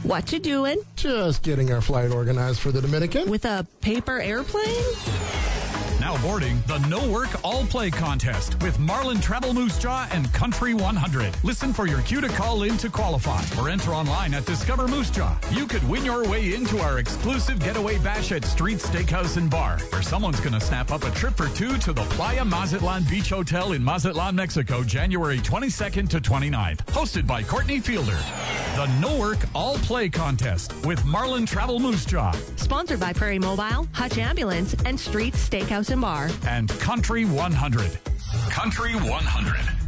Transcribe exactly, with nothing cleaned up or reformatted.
What you doing? Just getting our flight organized for the Dominican. With a paper airplane? Now boarding the No Work All Play contest with Marlin Travel Moose Jaw and Country one hundred. Listen for your cue to call in to qualify or enter online at Discover Moose Jaw. You could win your way into our exclusive getaway bash at Street Steakhouse and Bar, where someone's going to snap up a trip for two to the Playa Mazatlan Beach Hotel in Mazatlan, Mexico, January twenty-second to twenty-ninth. Hosted by Courtney Fielder. The No Work All Play contest with Marlin Travel Moose Jaw. Sponsored by Prairie Mobile, Hutch Ambulance, and Street Steakhouse and Bar. And Country one hundred. Country one hundred.